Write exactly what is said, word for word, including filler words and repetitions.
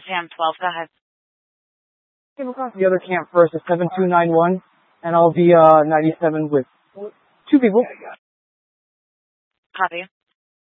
Sam twelve, go ahead. Came across the other camp first at seven two nine one, and I'll be uh ninety-seven with two people. Copy.